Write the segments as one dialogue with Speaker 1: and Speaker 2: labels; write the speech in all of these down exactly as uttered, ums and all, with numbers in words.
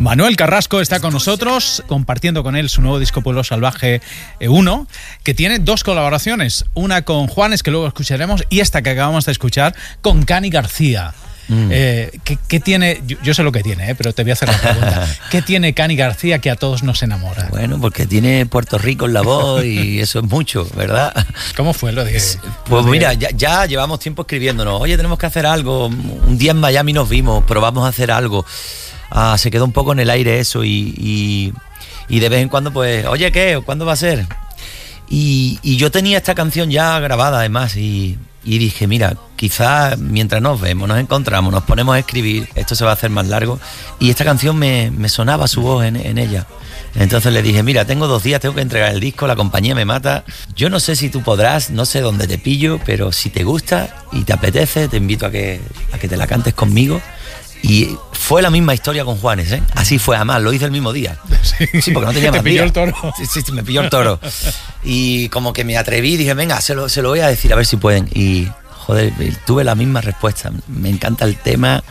Speaker 1: Manuel Carrasco está con nosotros, compartiendo con él su nuevo disco Pueblo Salvaje uno, que tiene dos colaboraciones, una con Juanes, que luego escucharemos, y esta que acabamos de escuchar, con Cani García. Mm. Eh, ¿qué, ¿Qué tiene? Yo, yo sé lo que tiene, eh, pero te voy a hacer la pregunta. ¿Qué tiene Cani García que a todos nos enamora?
Speaker 2: Bueno, porque tiene Puerto Rico en la voz y eso es mucho, ¿verdad?
Speaker 1: ¿Cómo fue lo de...?
Speaker 2: Pues mira, ya, ya llevamos tiempo escribiéndonos. Oye, tenemos que hacer algo. Un día en Miami nos vimos, probamos a hacer algo. Ah, se quedó un poco en el aire eso y, y, y de vez en cuando pues, oye, ¿qué? ¿Cuándo va a ser? Y, y yo tenía esta canción ya grabada además y... Y dije, mira, quizás mientras nos vemos, nos encontramos, nos ponemos a escribir, esto se va a hacer más largo. Y esta canción me, me sonaba su voz en, en ella. Entonces le dije, mira, tengo dos días, tengo que entregar el disco, la compañía me mata. Yo no sé si tú podrás, no sé dónde te pillo, pero si te gusta y te apetece, te invito a que, a que te la cantes conmigo. Y fue la misma historia con Juanes, ¿eh? Así fue, además, lo hice el mismo día. Sí, sí, porque no tenía más
Speaker 1: ¿Te pilló
Speaker 2: días.
Speaker 1: el toro?
Speaker 2: Sí, sí, me pilló el toro. Y como que me atreví, dije, venga, se lo, se lo voy a decir, a ver si pueden. Y, joder, tuve la misma respuesta. Me encanta el tema,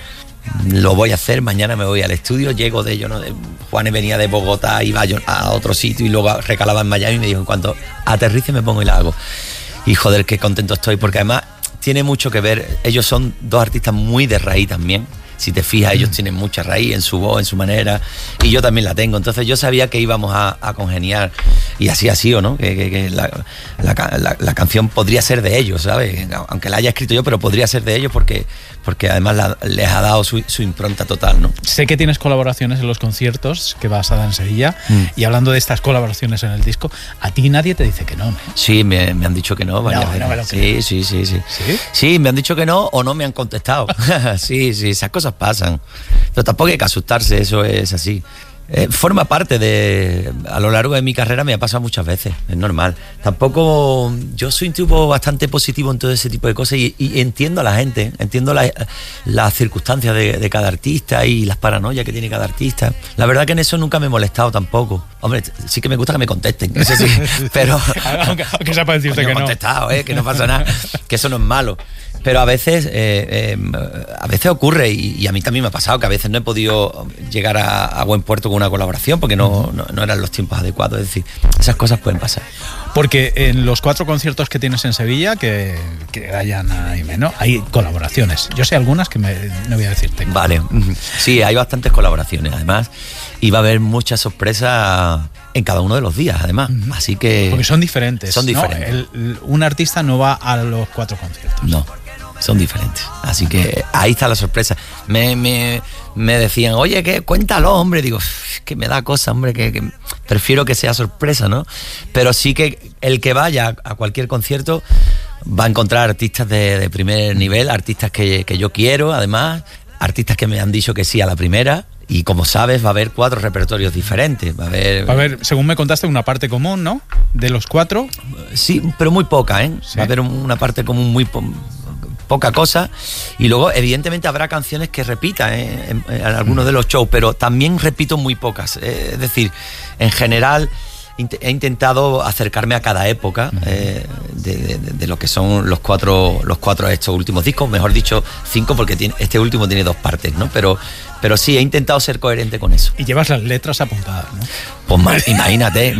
Speaker 2: lo voy a hacer, mañana me voy al estudio, llego de ello, ¿no? De, Juanes venía de Bogotá, iba yo a otro sitio y luego recalaba en Miami y me dijo, en cuanto aterrice me pongo y la hago. Y, joder, qué contento estoy, porque además tiene mucho que ver, ellos son dos artistas muy de raíz también. Si te fijas, ellos tienen mucha raíz en su voz, en su manera, y yo también la tengo. Entonces yo sabía que íbamos a, a congeniar, y así ha sido, ¿no? Que, que, que la, la, la, la canción podría ser de ellos, ¿sabes? Aunque la haya escrito yo, pero podría ser de ellos porque, porque además la, les ha dado su, su impronta total, ¿no?
Speaker 1: Sé que tienes colaboraciones en los conciertos que vas a dar en Sevilla, mm. y hablando de estas colaboraciones en el disco, a ti nadie te dice que no, ¿no?
Speaker 2: Sí, me, me han dicho que no. Varias
Speaker 1: no, no me lo
Speaker 2: sí, sí, sí, sí, sí. Sí, me han dicho que no o no me han contestado. Sí, sí, esas cosas pasan. Pero tampoco hay que asustarse, eso es así. Eh, forma parte de... A lo largo de mi carrera me ha pasado muchas veces, es normal. Tampoco... Yo soy un tipo bastante positivo en todo ese tipo de cosas y, y entiendo a la gente, entiendo las la circunstancias de, de cada artista y las paranoias que tiene cada artista. La verdad que en eso nunca me he molestado tampoco. Hombre, sí que me gusta que me contesten, eso sí, pero...
Speaker 1: aunque, aunque sea para decirte que no.
Speaker 2: he contestado, eh, que no pasa nada, que eso no es malo. Pero a veces eh, eh, a veces ocurre y, y a mí también me ha pasado que a veces no he podido llegar a, a buen puerto con una colaboración porque no, no, no eran los tiempos adecuados. Es decir, esas cosas pueden pasar.
Speaker 1: Porque en los cuatro conciertos que tienes en Sevilla, que, que vayan ahí menos, hay colaboraciones. Yo sé algunas que me, no voy a decirte.
Speaker 2: Vale, sí, hay bastantes colaboraciones además y va a haber muchas sorpresas en cada uno de los días, además. Uh-huh. Así que...
Speaker 1: Porque son diferentes.
Speaker 2: Son diferentes.
Speaker 1: ¿No? El, el, un artista no va a los cuatro conciertos.
Speaker 2: No. Son diferentes, así que ahí está la sorpresa. Me, me, me decían, oye, ¿qué? Cuéntalo, hombre. Digo, es que me da cosa, hombre, que, que prefiero que sea sorpresa, ¿no? Pero sí que el que vaya a cualquier concierto va a encontrar artistas de, de primer nivel, artistas que, que yo quiero, además, artistas que me han dicho que sí a la primera. Y como sabes, va a haber cuatro repertorios diferentes. Va a haber,
Speaker 1: va a haber, según me contaste, una parte común, ¿no? De los cuatro.
Speaker 2: Sí, pero muy poca, ¿eh? Sí. Va a haber una parte común muy po- poca cosa. Y luego, evidentemente, habrá canciones que repitan ¿eh? en, en algunos de los shows, pero también repito muy pocas. Eh, es decir, en general... he intentado acercarme a cada época eh, de, de, de lo que son los cuatro los cuatro estos últimos discos, mejor dicho cinco porque tiene, este último tiene dos partes, ¿no? Pero, pero sí, he intentado ser coherente con eso.
Speaker 1: Y llevas las letras apuntadas, ¿no?
Speaker 2: Pues mal, imagínate,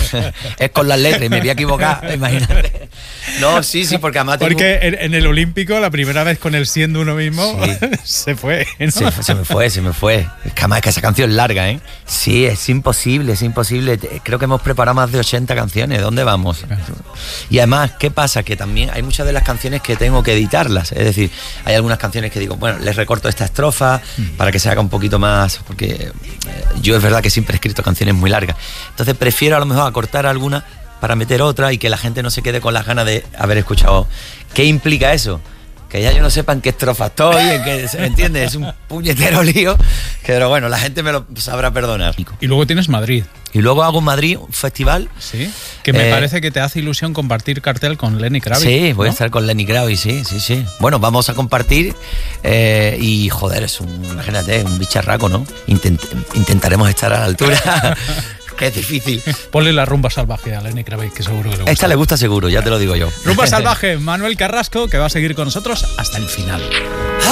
Speaker 2: es con las letras y me voy a equivocar, imagínate. No, sí, sí, porque además tengo...
Speaker 1: Porque en, en el Olímpico, la primera vez con el siendo uno mismo, sí. se fue, ¿no?
Speaker 2: Se, se me fue, se me fue. Es que además es que esa canción es larga, ¿eh? Sí, es imposible, es imposible. Creo que hemos preparado más de ochenta canciones. ¿Dónde vamos? Y además, ¿qué pasa? Que también hay muchas de las canciones que tengo que editarlas. Es decir, hay algunas canciones que digo, bueno, les recorto esta estrofa mm. para que se haga un poquito más, porque eh, yo es verdad que siempre he escrito canciones muy largas. Entonces prefiero a lo mejor acortar alguna para meter otra y que la gente no se quede con las ganas de haber escuchado. ¿Qué implica eso? Que ya yo no sepa en qué estrofa estoy, en qué, ¿me entiendes? Es un puñetero lío, que, pero bueno, la gente me lo sabrá perdonar.
Speaker 1: Y luego tienes Madrid.
Speaker 2: Y luego hago en Madrid un festival.
Speaker 1: Sí, que me eh, parece que te hace ilusión compartir cartel con Lenny Kravitz.
Speaker 2: Sí, voy
Speaker 1: ¿no?
Speaker 2: a estar con Lenny Kravitz, sí, sí, sí. Bueno, vamos a compartir eh, y joder, es un, imagínate, un bicharraco, ¿no? Intent, intentaremos estar a la altura. Que es difícil.
Speaker 1: Ponle la rumba salvaje a Lenny Kravitz, que seguro que le gusta.
Speaker 2: Esta le gusta seguro, ya te lo digo yo.
Speaker 1: Rumba salvaje, Manuel Carrasco, que va a seguir con nosotros hasta el final.